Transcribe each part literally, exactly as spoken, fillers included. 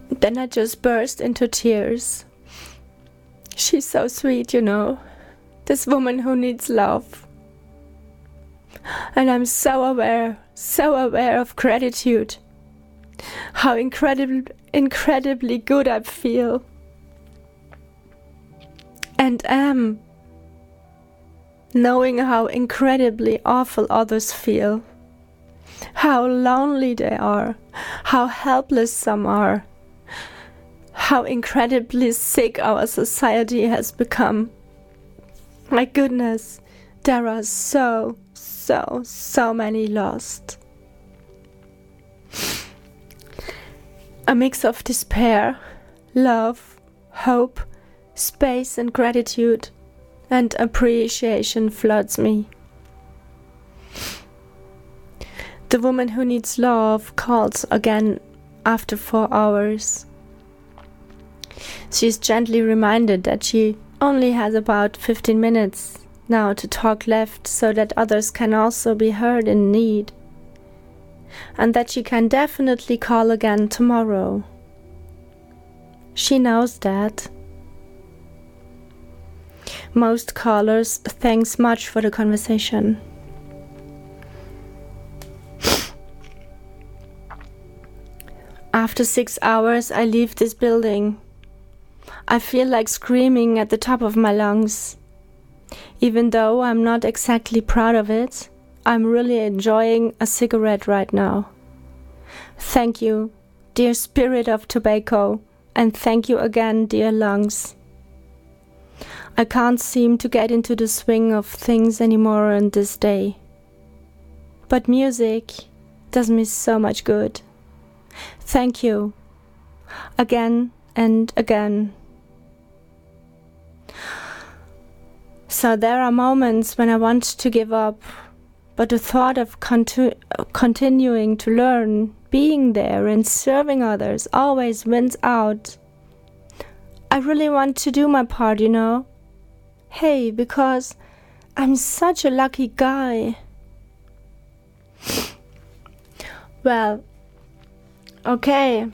Then I just burst into tears. She's so sweet, you know. This woman who needs love. And I'm so aware, so aware of gratitude. How incredible, incredibly good I feel. And am. Knowing how incredibly awful others feel. How lonely they are. How helpless some are. How incredibly sick our society has become. My goodness, there are so, so, so many lost. A mix of despair, love, hope, space and gratitude and appreciation floods me. The woman who needs love calls again after four hours. She is gently reminded that she only has about fifteen minutes now to talk left so that others can also be heard in need, and that she can definitely call again tomorrow. She knows that. Most callers thanks much for the conversation. After six hours, I leave this building. I feel like screaming at the top of my lungs. Even though I'm not exactly proud of it, I'm really enjoying a cigarette right now. Thank you, dear spirit of tobacco, and thank you again, dear lungs. I can't seem to get into the swing of things anymore on this day. But music does me so much good. Thank you, again and again. So there are moments when I want to give up, but the thought of conti- continuing to learn, being there and serving others always wins out. I really want to do my part, you know. Hey, because I'm such a lucky guy. Well, okay.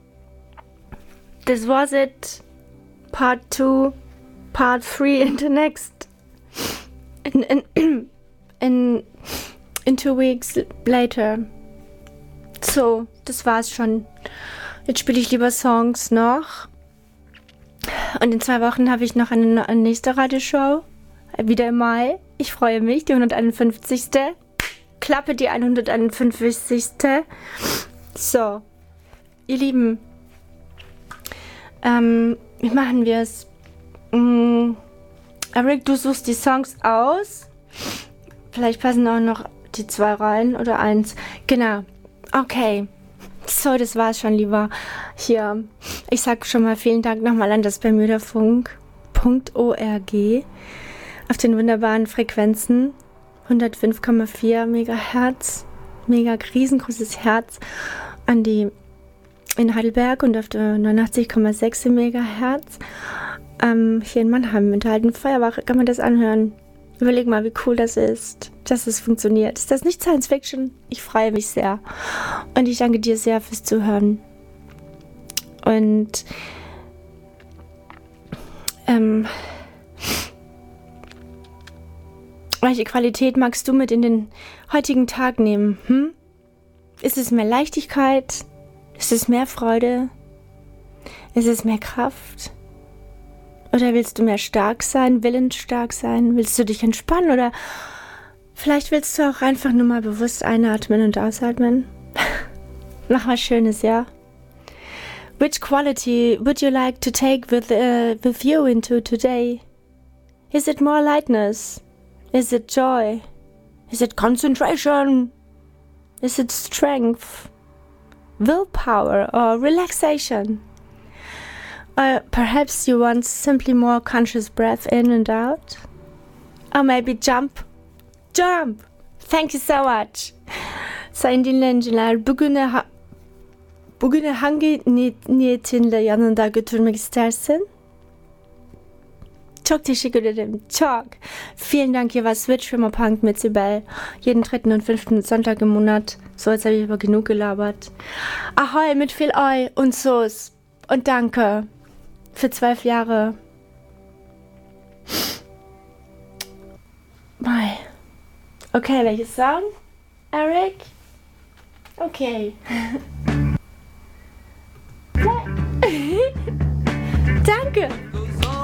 This was it. Part two, part three in the next. In, in, in, in two weeks later. So, das war's schon. Jetzt spiele ich lieber Songs noch. Und in zwei Wochen habe ich noch eine, eine nächste Radioshow. Wieder im Mai. Ich freue mich. Die hunderteinundfünfzigste. Klappe die hunderteinundfünfzigste. So. Ihr Lieben. Ähm, wie machen wir es? Mm, Eric, du suchst die Songs aus. Vielleicht passen auch noch die zwei rein oder eins. Genau. Okay. So, das war's schon, lieber. Hier. Ich sag schon mal vielen Dank nochmal an das Bermudafunk Punkt org auf den wunderbaren Frequenzen. hundertfünf Komma vier Megahertz. Mega riesengroßes Herz an die in Heidelberg und auf der neunundachtzig Komma sechs Megahertz. Ähm, hier in Mannheim mit der alten Feuerbach kann man das anhören. Überleg mal, wie cool das ist, dass es funktioniert. Ist das nicht Science Fiction? Ich freue mich sehr. Und ich danke dir sehr fürs Zuhören. Und ähm, welche Qualität magst du mit in den heutigen Tag nehmen? Hm? Ist es mehr Leichtigkeit? Ist es mehr Freude? Ist es mehr Kraft? Oder willst du mehr stark sein, willensstark sein? Willst du dich entspannen? Oder vielleicht willst du auch einfach nur mal bewusst einatmen und ausatmen? Mach was Schönes, ja? Which quality would you like to take with, uh, with you into today? Is it more lightness? Is it joy? Is it concentration? Is it strength? Willpower or relaxation? Or perhaps you want simply more conscious breath in and out? Or maybe jump? Jump! Thank you so much! Sayınlar bugüne ha- bugüne hangi niyet- niyetinle yanında götürmek istersin? Çok teşekkür ederim. Çok. Vielen Dank, hier war Switch Rimmer Punk mit Sibel. Jeden dritten und fünften Sonntag im Monat. So, jetzt habe ich aber genug gelabert. Ahoi mit viel Oi und So's. Und danke für zwölf Jahre. Mai. Okay, welches Song? Eric? Okay. Danke.